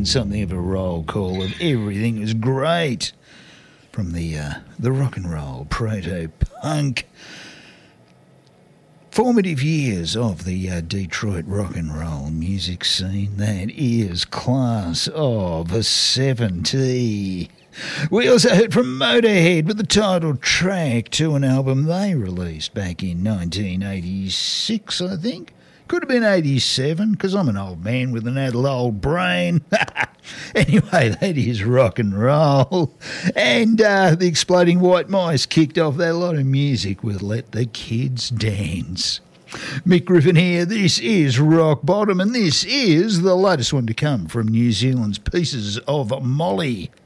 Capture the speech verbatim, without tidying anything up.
and something of a roll call of Everything Was Great from the uh, the rock and roll proto-punk formative years of the uh, Detroit rock and roll music scene. That is Class of seventy. We also heard from Motorhead with the title track to an album they released back in nineteen eighty-six, I think. Could have been eighty-seven, because I'm an old man with an adult old brain. Anyway, that is rock and roll. And uh, the Exploding White Mice kicked off that lot of music with Let the Kids Dance. Mick Griffin here. This is Rock Bottom, and this is the latest one to come from New Zealand's Pieces of Molly.